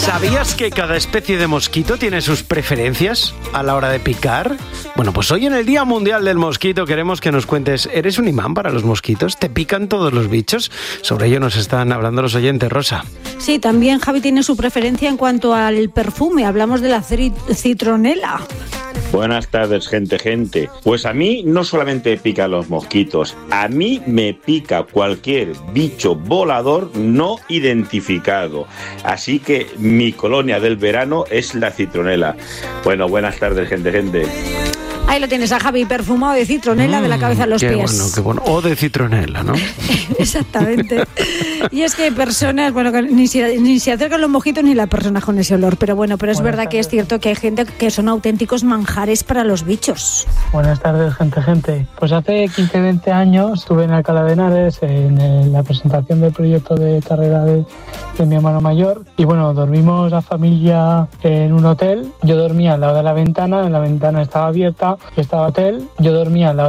¿Sabías que cada especie de mosquito tiene sus preferencias a la hora de picar? Bueno, pues hoy en el Día Mundial del Mosquito queremos que nos cuentes, ¿eres un imán para los mosquitos? ¿Te pican todos los bichos? Sobre ello nos están hablando los oyentes, Rosa. Sí, también Javi tiene su preferencia en cuanto al perfume. Hablamos de la citronela. Buenas tardes, gente. Pues a mí no solamente pican los mosquitos, a mí me pica cualquier bicho volador no identificado. Así que mi colonia del verano es la citronela. Bueno, buenas tardes, gente. Ahí lo tienes a Javi, perfumado de citronela de la cabeza a los pies. Qué bueno. O de citronela, ¿no? Exactamente. Y es que hay personas, bueno, que ni se acercan los mosquitos ni las personas con ese olor. Pero es verdad que es cierto que hay gente que son auténticos manjares para los bichos. Buenas tardes, gente. Pues hace 15-20 años estuve en Alcalá de Henares en la presentación del proyecto de carrera de mi hermano mayor. Y bueno, dormimos la familia en un hotel. Yo dormía al lado de la ventana estaba abierta. Estaba hotel, yo dormía al lado